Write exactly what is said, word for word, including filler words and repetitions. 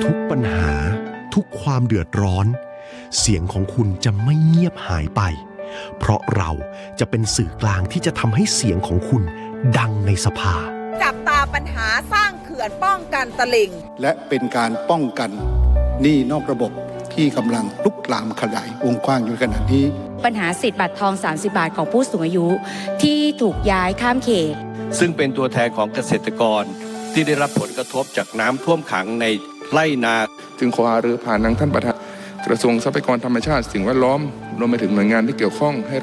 ทุกปัญหาทุกความเดือดร้อนเสียงของคุณจะไม่เงียบหายไปเพราะเราจะเป็นสื่อกลางที่จะทำให้เสียงของคุณดังในสภาจับตาปัญหาสร้างเขื่อนป้องกันตลิ่งและเป็นการป้องกันหนี้นอกระบบที่กำลังลุกลามขยายวงกว้างอยู่ขณะนี้ปัญหาสิทธิ์บัตรทองสามสิบบาทของผู้สูงอายุที่ถูกย้ายข้ามเขตซึ่งเป็นตัวแทนของเกษตรกรที่ได้รับผลกระทบจากน้ำท่วมขังในไร่นาจึงขอหารือผ่านทางท่านประธานกระทรวงทรัพยากรธรรมชาติสิ่งแวดล้อมรวมไปถึงหน่วยงานที่เกี่ยวข้องให้